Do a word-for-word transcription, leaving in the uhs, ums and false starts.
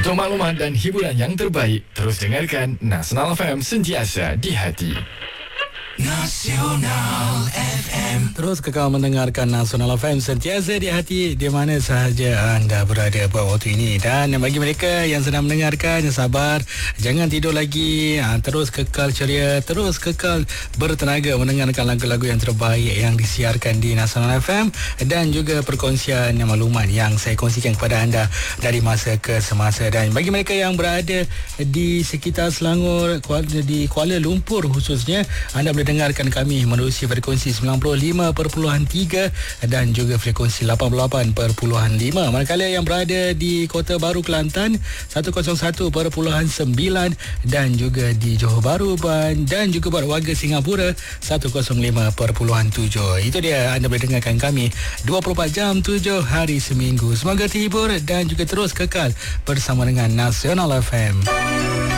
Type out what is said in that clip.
Untuk maklumat dan hiburan yang terbaik, terus dengarkan Nasional F M, sentiasa di hati. Nasional F M. Terus kekal mendengarkan Nasional F M, sentiasa di hati di mana sahaja anda berada pada waktu ini. Dan bagi mereka yang sedang mendengarkan, yang sabar, jangan tidur lagi, terus kekal ceria, terus kekal bertenaga mendengarkan lagu-lagu yang terbaik yang disiarkan di Nasional F M, dan juga perkongsian maklumat yang saya kongsikan kepada anda dari masa ke semasa. Dan bagi mereka yang berada di sekitar Selangor, di Kuala Lumpur khususnya, anda boleh dengarkan kami menerusi frekuensi sembilan puluh lima perpuluhan tiga dan juga frekuensi lapan puluh lapan perpuluhan lima. Manakala yang berada di Kota Baru Kelantan seratus satu perpuluhan sembilan dan juga di Johor Bahru dan juga buat warga Singapura seratus lima perpuluhan tujuh. Itu dia, anda boleh dengarkan kami dua puluh empat jam tujuh hari seminggu. Semoga terhibur dan juga terus kekal bersama dengan Nasional F M.